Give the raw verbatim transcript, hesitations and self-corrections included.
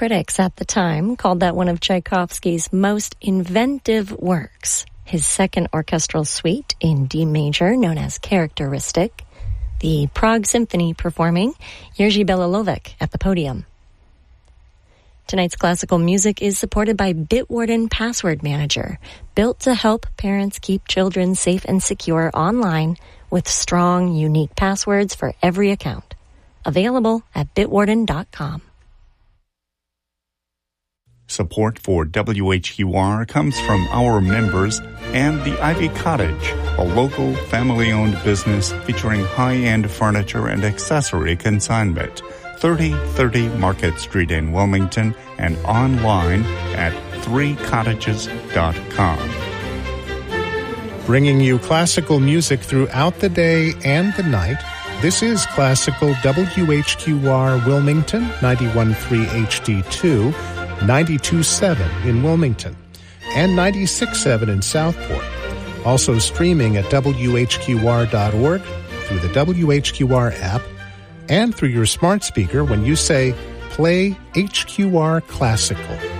critics at the time called that one of Tchaikovsky's most inventive works. His second orchestral suite in D major, known as Characteristic, the Prague Symphony performing Jerzy Belilovic at the podium. Tonight's classical music is supported by Bitwarden Password Manager, built to help parents keep children safe and secure online with strong, unique passwords for every account. Available at bitwarden dot com. Support for W H Q R comes from our members and the Ivy Cottage, a local family-owned business featuring high-end furniture and accessory consignment. thirty thirty Market Street in Wilmington and online at three cottages dot com. Bringing you classical music throughout the day and the night, this is Classical W H Q R Wilmington, ninety-one point three H D two, ninety-two point seven in Wilmington, and ninety-six point seven in Southport. Also streaming at W H Q R dot org, through the W H Q R app, and through your smart speaker when you say, "Play H Q R Classical."